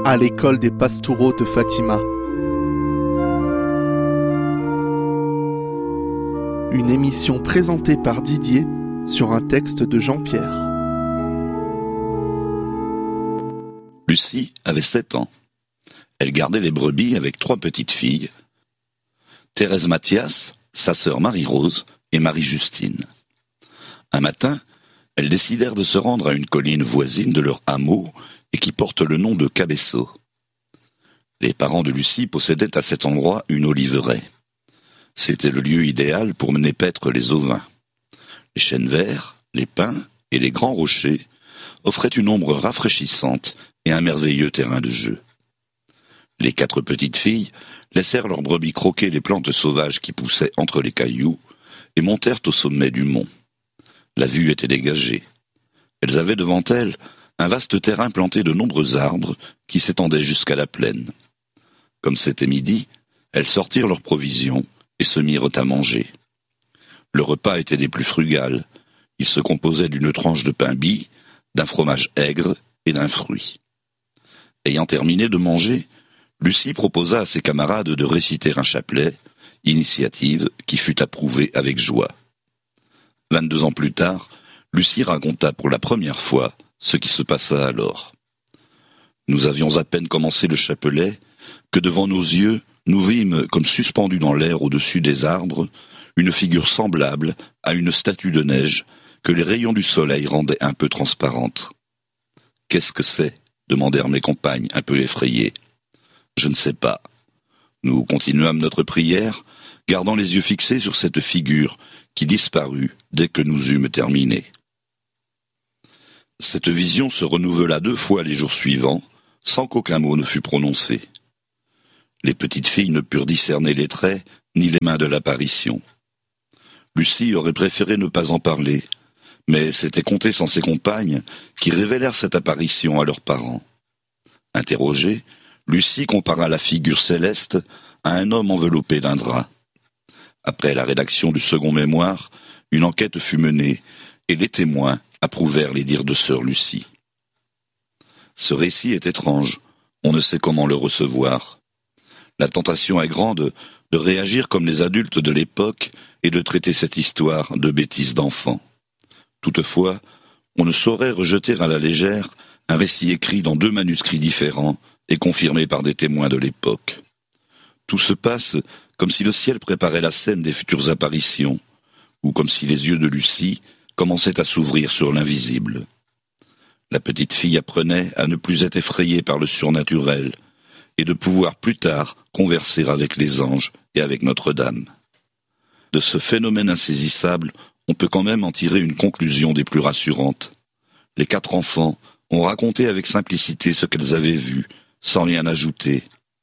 à l'école des Pastoureaux de Fatima. Une émission présentée par Didier sur un texte de Jean-Pierre. Lucie avait 7 ans. Elle gardait les brebis avec 3 petites filles, Thérèse Mathias, sa sœur Marie-Rose et Marie-Justine. Un matin, elles décidèrent de se rendre à une colline voisine de leur hameau et qui porte le nom de Cabeço. Les parents de Lucie possédaient à cet endroit une oliveraie. C'était le lieu idéal pour mener paître les ovins. Les chênes verts, les pins et les grands rochers offraient une ombre rafraîchissante et un merveilleux terrain de jeu. Les 4 petites filles laissèrent leurs brebis croquer les plantes sauvages qui poussaient entre les cailloux et montèrent au sommet du mont. La vue était dégagée. Elles avaient devant elles un vaste terrain planté de nombreux arbres qui s'étendaient jusqu'à la plaine. Comme c'était midi, elles sortirent leurs provisions et se mirent à manger. Le repas était des plus frugales. Il se composait d'une tranche de pain bis, d'un fromage aigre et d'un fruit. Ayant terminé de manger, Lucie proposa à ses camarades de réciter un chapelet, initiative qui fut approuvée avec joie. 22 ans plus tard, Lucie raconta pour la première fois ce qui se passa alors. Nous avions à peine commencé le chapelet que devant nos yeux, nous vîmes comme suspendue dans l'air au-dessus des arbres une figure semblable à une statue de neige que les rayons du soleil rendaient un peu transparente. « Qu'est-ce que c'est ?» demandèrent mes compagnes, un peu effrayées. « Je ne sais pas. » Nous continuâmes notre prière, gardant les yeux fixés sur cette figure qui disparut dès que nous eûmes terminé. Cette vision se renouvela 2 fois les jours suivants, sans qu'aucun mot ne fût prononcé. Les petites filles ne purent discerner les traits ni les mains de l'apparition. Lucie aurait préféré ne pas en parler, mais c'était compté sans ses compagnes qui révélèrent cette apparition à leurs parents. Interrogée, Lucie compara la figure céleste à un homme enveloppé d'un drap. Après la rédaction du second mémoire, une enquête fut menée et les témoins approuvèrent les dires de sœur Lucie. Ce récit est étrange, on ne sait comment le recevoir. La tentation est grande de réagir comme les adultes de l'époque et de traiter cette histoire de bêtises d'enfants. Toutefois, on ne saurait rejeter à la légère un récit écrit dans 2 manuscrits différents et confirmé par des témoins de l'époque. Tout se passe comme si le ciel préparait la scène des futures apparitions, ou comme si les yeux de Lucie commençaient à s'ouvrir sur l'invisible. La petite fille apprenait à ne plus être effrayée par le surnaturel, et de pouvoir plus tard converser avec les anges et avec Notre-Dame. De ce phénomène insaisissable, on peut quand même en tirer une conclusion des plus rassurantes. Les 4 enfants ont raconté avec simplicité ce qu'elles avaient vu, sans rien ajouter.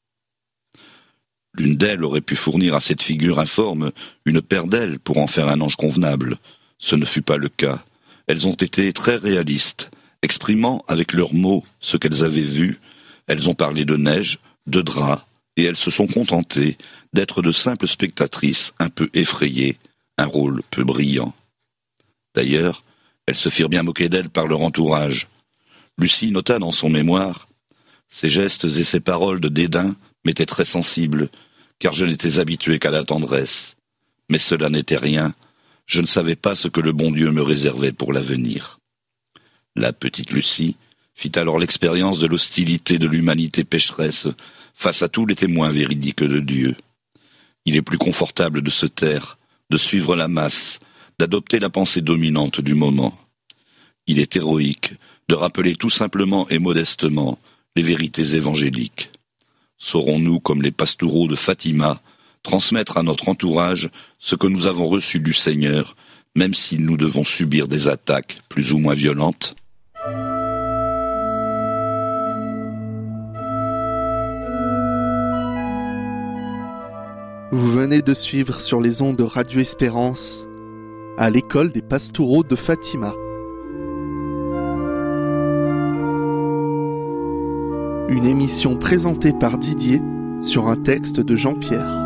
L'une d'elles aurait pu fournir à cette figure informe une paire d'ailes pour en faire un ange convenable. Ce ne fut pas le cas. Elles ont été très réalistes, exprimant avec leurs mots ce qu'elles avaient vu. Elles ont parlé de neige, de draps, et elles se sont contentées d'être de simples spectatrices un peu effrayées, un rôle peu brillant. D'ailleurs, elles se firent bien moquer d'elles par leur entourage. Lucie nota dans son mémoire « Ses gestes et ses paroles de dédain m'étaient très sensibles, car je n'étais habituée qu'à la tendresse. Mais cela n'était rien, je ne savais pas ce que le bon Dieu me réservait pour l'avenir. » La petite Lucie fit alors l'expérience de l'hostilité de l'humanité pécheresse face à tous les témoins véridiques de Dieu. Il est plus confortable de se taire, de suivre la masse, d'adopter la pensée dominante du moment. Il est héroïque de rappeler tout simplement et modestement les vérités évangéliques. Saurons-nous, comme les Pastoureaux de Fatima, transmettre à notre entourage ce que nous avons reçu du Seigneur, même si nous devons subir des attaques plus ou moins violentes ? Vous venez de suivre sur les ondes de Radio Espérance à l'école des Pastoureaux de Fatima. Une émission présentée par Didier sur un texte de Jean-Pierre.